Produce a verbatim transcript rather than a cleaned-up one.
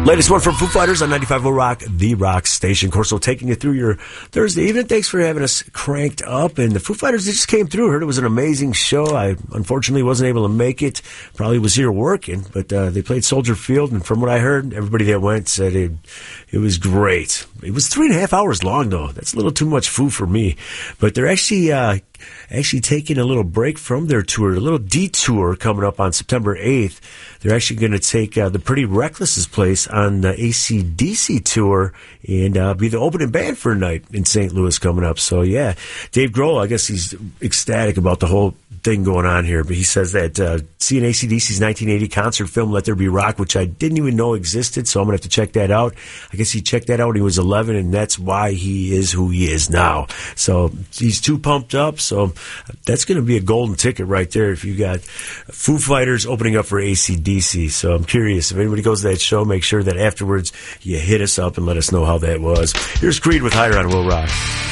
Latest one from Foo Fighters on ninety-five point oh Rock, the Rock Station. Corso taking you through your Thursday evening. Thanks for having us cranked up. And the Foo Fighters, they just came through. Heard it was an amazing show. I unfortunately wasn't able to make it. Probably was here working, but uh, they played Soldier Field. And from what I heard, everybody that went said it, it was great. It was three and a half hours long, though. That's a little too much Foo for me. But they're actually... Uh, actually taking a little break from their tour, a little detour coming up on September eighth. They're actually going to take uh, the Pretty Reckless's place on the A C D C tour and uh, be the opening band for a night in Saint Louis coming up. So, yeah, Dave Grohl, I guess he's ecstatic about the whole thing going on here, but he says that uh, seeing A C D C's nineteen eighty concert film Let There Be Rock, which I didn't even know existed, so I'm going to have to check that out. I guess he checked that out when he was eleven, and that's why he is who he is now. So he's too pumped up, so that's going to be a golden ticket right there if you got Foo Fighters opening up for A C D C. So I'm curious, if anybody goes to that show, make sure that afterwards you hit us up and let us know how that was. Here's Creed with Higher on Will Rock.